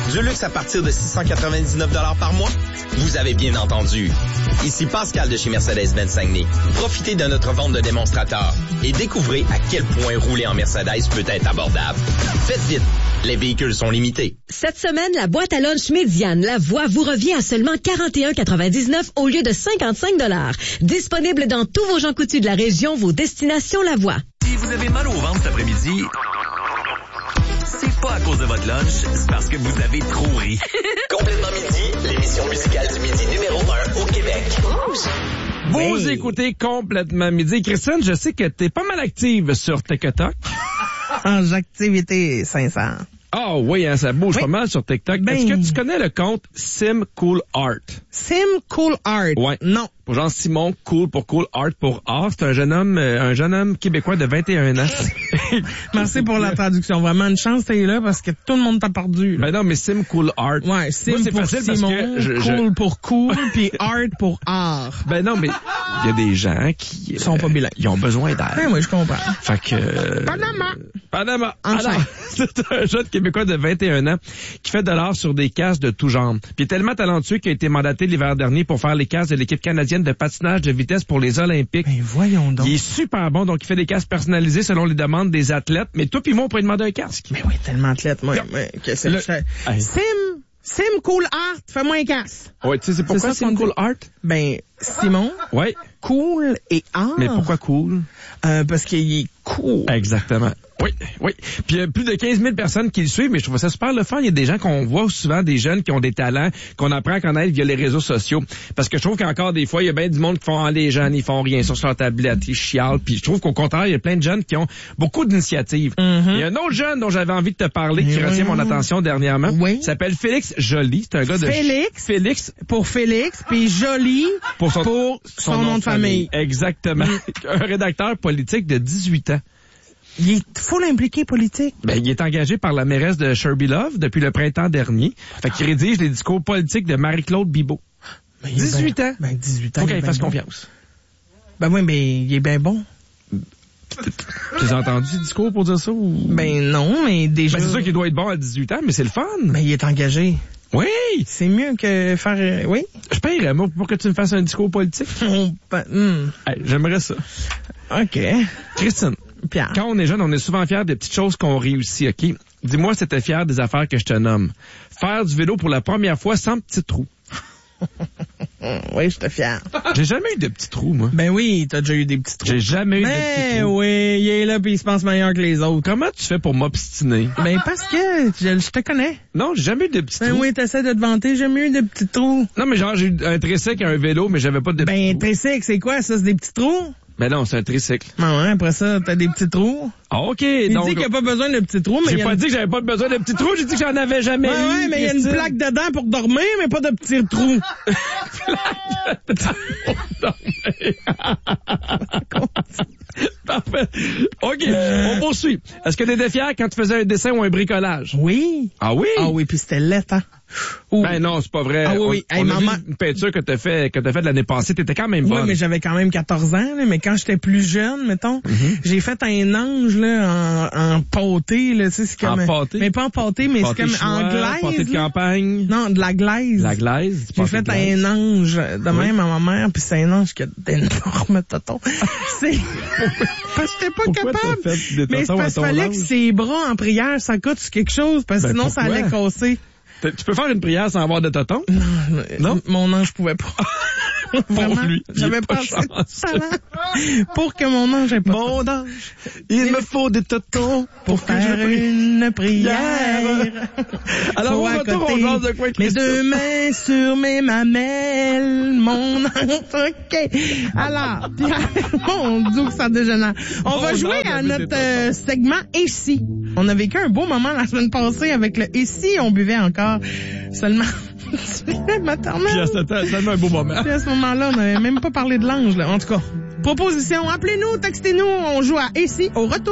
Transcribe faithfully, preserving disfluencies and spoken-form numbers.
Du luxe à partir de six cent quatre-vingt-dix-neuf dollars par mois? Vous avez bien entendu. Ici Pascal de chez Mercedes-Benz Saguenay. Profitez de notre vente de démonstrateurs et découvrez à quel point rouler en Mercedes peut être abordable. Faites vite, les véhicules sont limités. Cette semaine, la boîte à lunch Médiane La Voix vous revient à seulement quarante et un quatre-vingt-dix-neuf au lieu de cinquante-cinq dollars. Disponible dans tous vos Jean Coutu de la région, vos destinations La Voix. Si vous avez mal au ventre cet après-midi, c'est pas à cause de votre lunch, c'est parce que vous avez trop ri. Complètement midi, l'émission musicale du midi numéro un au Québec. Vous Oui. écoutez Complètement Midi. Christine, je sais que t'es pas mal active sur TikTok. En activité sincère. Ah oui, hein, ça bouge Oui. pas mal sur TikTok. Ben- Est-ce que tu connais le compte Sim Cool Art? Sim Cool Art. Ouais. Non. Pour Jean Simon, cool pour cool, art pour art. C'est un jeune homme, euh, un jeune homme québécois de vingt et un ans. Merci pour la traduction. Vraiment une chance t'es là parce que tout le monde t'a perdu. Là. Ben non, mais Sim Cool Art. Ouais, Sim Moi, c'est pour facile parce Simon, que je- je- cool pour cool, puis art pour art. Ben non, mais il y a des gens qui... Ils sont pas bilingues. Ils ont besoin d'aide. Ben oui, je comprends. Fait que... euh, Panama. Panama. Enchaîne. Alors, c'est un jeune Québécois de vingt et un ans qui fait de l'art sur des casques de tout genre. Puis il est tellement talentueux qu'il a été mandaté l'hiver dernier pour faire les casques de l'équipe canadienne de patinage de vitesse pour les Olympiques. Ben voyons donc. Il est super bon, donc il fait des casques personnalisés selon les demandes des athlètes. Mais toi pis moi, on pourrait demander un casque. Mais oui, tellement athlète, moi. Mais que c'est Le- le... Hey. Sim, Sim Cool Art, fais-moi un casse. Ouais, tu sais, c'est pourquoi ça c'est qu'on cool dit. art? Ben, Simon, Ouais. cool et art. Mais pourquoi cool? Euh, parce qu'il est cool. Exactement. Oui, oui. Puis il y a plus de quinze mille personnes qui le suivent, mais je trouve ça super le fun. Il y a des gens qu'on voit souvent, des jeunes qui ont des talents, qu'on apprend à connaître via les réseaux sociaux. Parce que je trouve qu'encore des fois, il y a bien du monde qui font ah, les jeunes, ils font rien sur leur tablette, ils chialent. Puis je trouve qu'au contraire, il y a plein de jeunes qui ont beaucoup d'initiatives. Mm-hmm. Il y a un autre jeune dont j'avais envie de te parler, qui Mais retient mon voyons. attention dernièrement. Oui. Il s'appelle Félix Joly. C'est un gars de... Félix. Félix Pour Félix, puis Joly pour son, pour son, nom de famille. Exactement. Un rédacteur politique de dix-huit ans. Il est full impliqué politique. Ben, il est engagé par la mairesse de Sherby Love depuis le printemps dernier. Fait qu'il rédige les discours politiques de Marie-Claude Bibeau. Ben, il est dix-huit ben- ans. Ben, dix-huit ans. Faut il est qu'elle ben fasse bon. confiance. Ben oui, mais il est bien bon. Tu as entendu ce discours pour dire ça ou... Ben non, mais déjà... Ben, c'est sûr qu'il doit être bon à dix-huit ans, mais c'est le fun. Ben, il est engagé. Oui! C'est mieux que faire... euh, Oui? Je paierais, moi, pour que tu me fasses un discours politique. On- ben, hmm. Hey, j'aimerais ça. OK. Christine, Pierre. quand on est jeune, on est souvent fiers des petites choses qu'on réussit, OK? Dis-moi si t'étais fier des affaires que je te nomme. Faire du vélo pour la première fois sans petit trou. Oui, je te fier. J'ai jamais eu de petits trous, moi. Ben oui, t'as déjà eu des petits trous. J'ai jamais eu de petits Ben trous. oui, il est là puis il se pense meilleur que les autres. Comment tu fais pour m'obstiner? Ben parce que je, je te connais. Non, j'ai jamais eu de petits Ben trous. oui, t'essaies de te vanter, j'ai mieux de petits trous. Non, mais genre, j'ai eu un tricycle et un vélo, mais j'avais pas de petits Ben, trous. t'es sec, c'est quoi ça? C'est des petits trous? Ben non, c'est un tricycle. Ben ouais, après ça, t'as des petits trous. Ah, OK. Il donc, dit qu'il n'y a pas besoin de petits trous, mais il j'ai y a pas une... dit que j'avais pas besoin de petits trous, j'ai dit que j'en avais jamais Ouais, eu. ouais, mais il y a une Christine. plaque dedans pour dormir, mais pas de petits trous. Parfait. OK, on poursuit. Est-ce que t'étais fier quand tu faisais un dessin ou un bricolage? Oui. Ah oui? Ah oui, puis c'était laid, hein? Ouh. Ben non, c'est pas vrai. Ah oui, On- oui. Hey, on a vu maman- une peinture que t'as fait, que t'as fait de l'année passée, t'étais quand même Oui, bonne. mais j'avais quand même quatorze ans, là, mais quand j'étais plus jeune, mettons, j'ai fait un ange là, en, en pâté, là, tu sais, c'est comme... En pâté? Mais pas en pâté, mais Pâté c'est comme en chinois, glaise. pâté de là. campagne. Non, de la glaise. La glaise. J'ai pâté fait de glaise. un ange de même à ma mère, puis c'est un ange qui a d'énormes totons. C'est... parce que j'étais pas Pourquoi capable. t'as fait des Mais c'est totons parce à qu'il ton fallait ange? que ses bras en prière, ça coûte quelque chose, parce que Ben, sinon ça pourquoi? allait casser. T'as- Tu peux faire une prière sans avoir de tonton? Non? Mon ange pouvait pas. Vraiment, lui, il j'avais est pas pas assez de chanceux. talent pour que mon ange ait pas. Mon ange, il me faut des totons Pour que faire je prie. une prière. Alors, Faut au à retour, côté on jase de quoi, mes Christine? deux mains sur mes mamelles, mon ange. OK. Alors, Pierre, mon Dieu, que ça dégénère. On Mon va jouer ange à avait notre des euh, segment « Et si ». On a vécu un beau moment la semaine passée avec le « Et si on buvait encore seulement du lait maternel ». Puis, c'était tellement un beau moment. Puis à ce moment-là, on n'avait même pas parlé de l'ange, là. En tout cas, proposition, appelez-nous, textez-nous, on joue à « Et si » au retour.